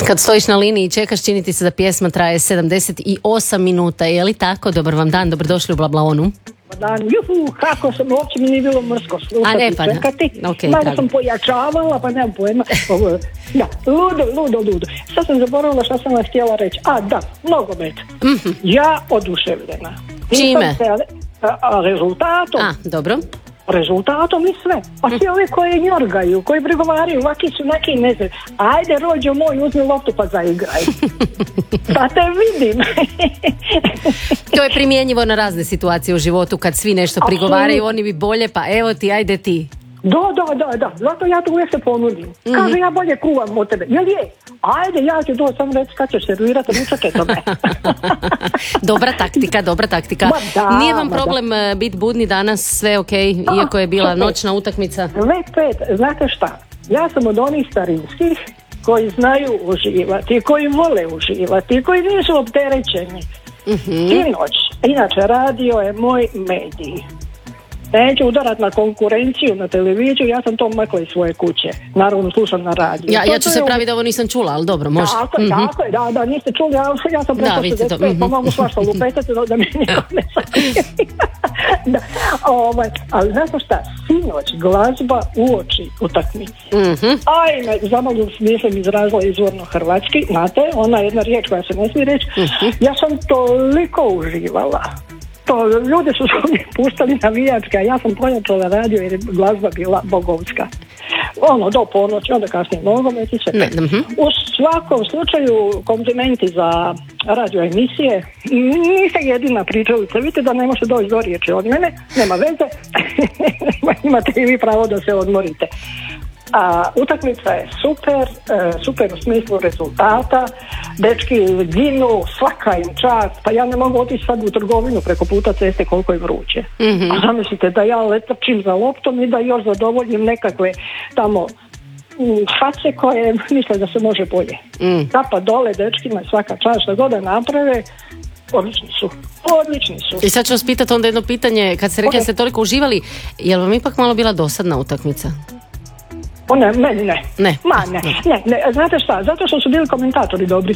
Kad stojiš na liniji i čekaš, čini ti se da pjesma traje 78 minuta, je li tako? Dobar vam dan, dobrodošli u Blablaonu. Dan, juhu, kako sam, uopće mi nije bilo mrsko slušati i čekati. Okay, malo sam pojačavala, pa nemam pojma. Da, ludo. Sad sam zaboravila što sam vas htjela reći. Da, nogomet. Mm-hmm. Ja oduševljena. Čime? Rezultatom. Dobro. Rezultatom i sve. A svi ovi koji njorgaju, koji pregovaraju, ovaki su neki ne znam. Ajde, rođo moj, uzmi loptu pa zaigraj. Pa te vidim. To je primjenjivo na razne situacije u životu, kad svi nešto prigovaraju, oni bi bolje, pa evo ti, ajde ti. Da. Zato ja to uvijek se ponudim. Kaže, ja bolje kuvam od tebe. Jel je? Ajde, ja ću to samo reći kad ćeš servirati, mučake tome. Dobra taktika. Nije vam problem biti budni danas, sve ok, iako je bila noćna utakmica? Sve, znate šta? Ja sam od onih starinskih koji znaju uživati, koji vole uživati, koji nisu opterećeni. Sinoć, inače radio je moj medij. Neću udarat na konkurenciju na televiziju, ja sam to makla iz svoje kuće. Naravno slušam na radiju. Ja ću se praviti da ovo nisam čula, ali dobro, može. Tako je, da, niste čuli, ja sam preko 65, pa mogu svašta lupetati da mi niko ne sakuje. Ali znate šta, sinoć glazba uoči utakmici. Ajme, zamalo nisam izrazila izvorno hrvatski, znate, ona jedna riječ koja se ne smije reći. Ja sam toliko uživala. Ljudi su se puštali navijačke, a ja sam pojačala radio jer je glazba bila bogovska. Do ponoći, onda kasnije nogomet i sve. U svakom slučaju komplimenti za radio emisije. Niste jedina pričalica, vidite da ne možete doći do riječi od mene, nema veze. Imate i vi pravo da se odmorite. Utakmica je super u smislu rezultata, dečki ginu, svaka im čast, pa ja ne mogu otići sad u trgovinu preko puta ceste koliko je vruće. A zamislite da ja letrčim za loptom i da još zadovoljim nekakve tamo face koje misle da se može bolje. Tapa dole dečkima svaka čast, što god da naprave, odlični su. I sad ću vas pitati onda jedno pitanje, kad ste rekli da ste toliko uživali, je li vam ipak malo bila dosadna utakmica? Ne. Znate šta, zato što su bili komentatori dobri.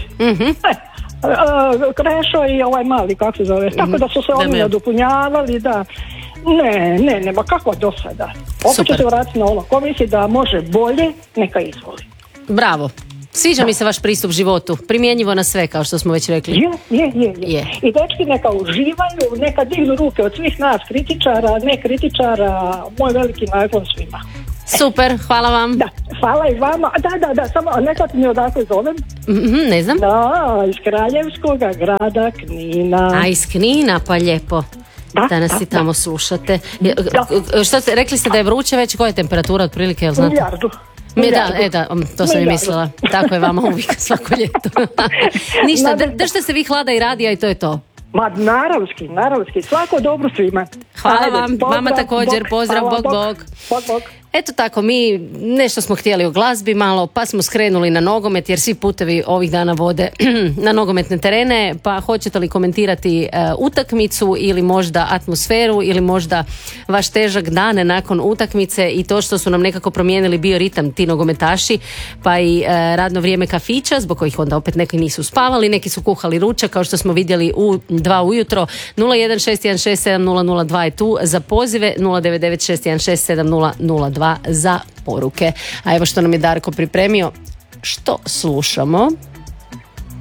Krešo i ovaj mali, kako se zove, tako da su se oni nadopunjavali, da. Ne, ma kakva dosada. Opet će se vratiti na ono, ko misli da može bolje, neka izvoli. Bravo. Sviđa mi se vaš pristup životu, primjenjivo na sve, kao što smo već rekli. Je. I dečki neka uživaju, neka dignu ruke od svih nas kritičara, ne kritičara, moj veliki naklon svima. Super, hvala vam. Da, hvala i vama. Da, samo neka mi odakle zovem. Ne znam. Da, iz Kraljevskoga grada Knina. A iz Knina, pa lijepo. Da nas i tamo slušate. Što ste, rekli ste da je vruće već, koja je temperatura otprilike, jel znate? Milijardu. To sam i mislila. Tako je vama uvijek svako ljeto. Ništa, držite se vi hlada i radija i to je to. Ma naravski, svako dobro svima. Hvala vam, vama također, pozdrav, bok. Eto tako, mi nešto smo htjeli o glazbi malo, pa smo skrenuli na nogomet, jer svi putevi ovih dana vode na nogometne terene, pa hoćete li komentirati utakmicu ili možda atmosferu ili možda vaš težak dan nakon utakmice i to što su nam nekako promijenili bioritam ti nogometaši, pa i radno vrijeme kafića, zbog kojih onda opet neki nisu spavali, neki su kuhali ručak, kao što smo vidjeli u 2 ujutro. 016167002 je tu za pozive, 09961670002 za poruke. A evo što nam je Darko pripremio. Što slušamo?